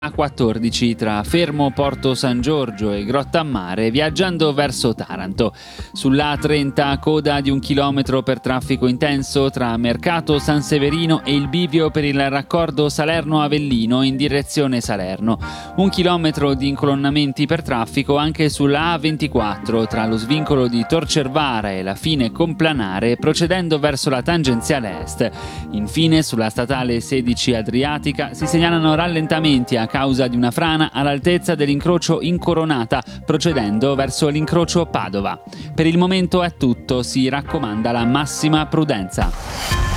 A14 tra Fermo Porto San Giorgio e Grottammare viaggiando verso Taranto. Sulla A30 coda di 1 chilometro per traffico intenso tra Mercato San Severino e il bivio per il raccordo Salerno-Avellino in direzione Salerno. 1 chilometro di incolonnamenti per traffico anche sulla A24 tra lo svincolo di Torcervara e la fine Complanare procedendo verso la tangenziale est. Infine sulla statale 16 Adriatica si segnalano rallentamenti a causa di una frana all'altezza dell'incrocio Incoronata, procedendo verso l'incrocio Padova. Per il momento è tutto, si raccomanda la massima prudenza.